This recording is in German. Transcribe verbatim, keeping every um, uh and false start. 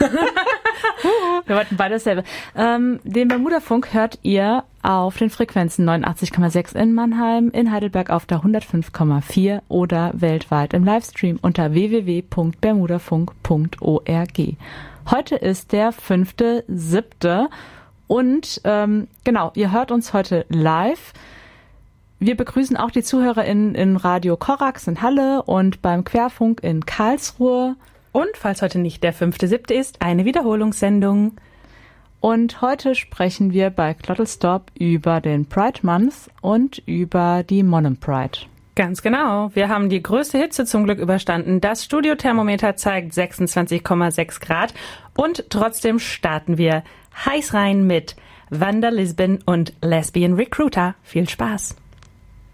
Wir wollten beide dasselbe. Ähm, den Bermuda-Funk hört ihr auf den Frequenzen neunundachtzig Komma sechs in Mannheim, in Heidelberg auf der hundertfünf Komma vier oder weltweit im Livestream unter w w w punkt bermudafunk punkt org. Heute ist der fünfte siebte und ähm, genau, ihr hört uns heute live. Wir begrüßen auch die ZuhörerInnen in Radio Korax in Halle und beim Querfunk in Karlsruhe. Und falls heute nicht der fünfte siebte ist, eine Wiederholungssendung. Und heute sprechen wir bei Klottelstorp über den Pride Month und über die Monum Pride. Ganz genau. Wir haben die größte Hitze zum Glück überstanden. Das Studiothermometer zeigt sechsundzwanzig Komma sechs Grad. Und trotzdem starten wir heiß rein mit Wanda Lisbon und Lesbian Recruiter. Viel Spaß.